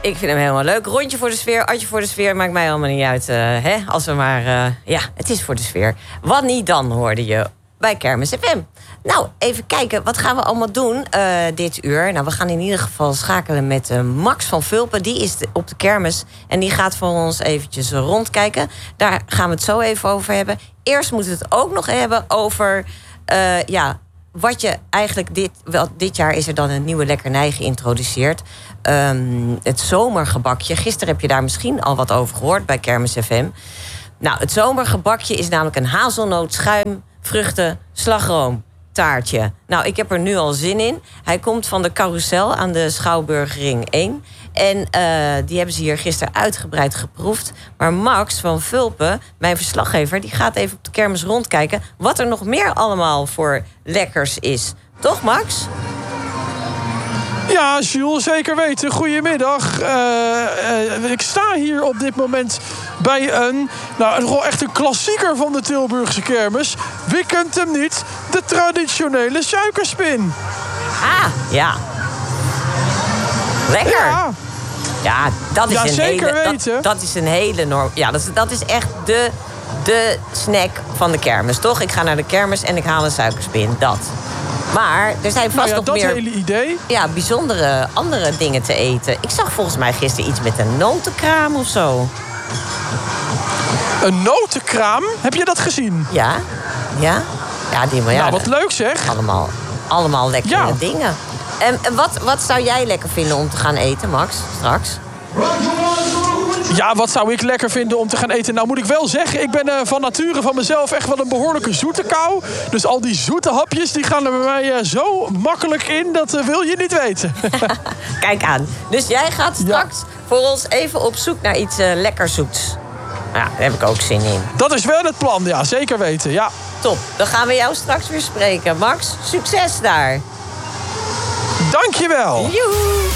Ik vind hem helemaal leuk. Rondje voor de sfeer, atje voor de sfeer. Maakt mij allemaal niet uit. Als we maar... ja, het is voor de sfeer. Wat niet dan, hoorde je bij Kermis FM. Nou, even kijken. Wat gaan we allemaal doen dit uur? Nou, we gaan in ieder geval schakelen met Max van Vulpen. Die is op de kermis. En die gaat voor ons eventjes rondkijken. Daar gaan we het zo even over hebben. Eerst moeten we het ook nog hebben over... wat je eigenlijk dit jaar is er dan een nieuwe lekkernij geïntroduceerd. Het zomergebakje. Gisteren heb je daar misschien al wat over gehoord bij Kermis FM. Nou, het zomergebakje is namelijk een hazelnoot, schuim, vruchten, slagroom taartje. Nou, ik heb er nu al zin in. Hij komt van de Carousel aan de Schouwburgring 1. En die hebben ze hier gisteren uitgebreid geproefd. Maar Max van Vulpen, mijn verslaggever, die gaat even op de kermis rondkijken wat er nog meer allemaal voor lekkers is. Toch, Max? Ja, Jules, zeker weten. Goedemiddag. Ik sta hier op dit moment bij een echt een klassieker van de Tilburgse kermis. Wie kent hem niet? De traditionele suikerspin. Ah, ja. Lekker. Ja, dat is ja, een zeker hele... weten. Dat is een hele norm. Ja, dat is echt de snack van de kermis, toch? Ik ga naar de kermis en ik haal een suikerspin. Dat. Maar er zijn vast nog dat meer... hele idee. Ja, bijzondere andere dingen te eten. Ik zag volgens mij gisteren iets met een notenkraam of zo. Een notenkraam? Heb je dat gezien? Ja. Ja, die maar ja. Nou, wat leuk zeg. Allemaal lekkere dingen. En wat zou jij lekker vinden om te gaan eten, Max, straks? Ja, wat zou ik lekker vinden om te gaan eten? Nou, moet ik wel zeggen, ik ben van nature van mezelf echt wel een behoorlijke zoete kou. Dus al die zoete hapjes, die gaan er bij mij zo makkelijk in, dat wil je niet weten. Kijk aan. Dus jij gaat straks voor ons even op zoek naar iets lekker zoets. Ja, daar heb ik ook zin in. Dat is wel het plan, ja, zeker weten, ja. Top, dan gaan we jou straks weer spreken. Max, succes daar. Dankjewel. Joehoe.